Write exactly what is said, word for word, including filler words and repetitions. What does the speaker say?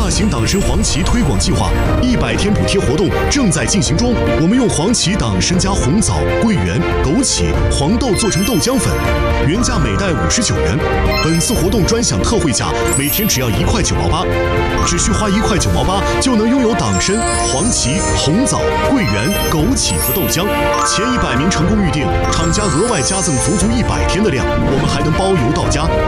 大型党参黄芪推广计划一百天补贴活动正在进行中。我们用黄芪、党参加红枣、桂圆、枸杞、黄豆做成豆浆粉，原价每袋五十九元。本次活动专享特惠价，每天只要一块九毛八，只需花一块九毛八就能拥有党参、黄芪、红枣、桂圆、枸杞和豆浆。前一百名成功预定，厂家额外加赠足足一百天的量，我们还能包邮到家。